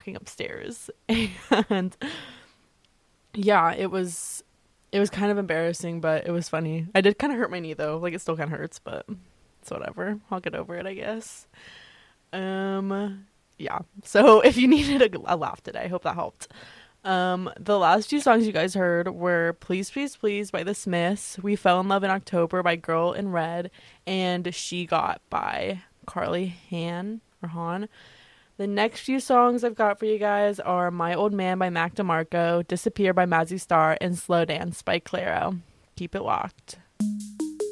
walking upstairs. And yeah, it was kind of embarrassing, but it was funny. I did kind of hurt my knee though. Like, it still kind of hurts, but it's whatever. I'll get over it, I guess. Yeah. So if you needed a laugh today, I hope that helped. The last two songs you guys heard were Please Please Please by The Smiths, We Fell in Love in October by Girl in Red, and She Got by Carly Han or Han. The next few songs I've got for you guys are My Old Man by Mac DeMarco, Disappear by Mazzy Star, and Slow Dance by Clairo. Keep it locked.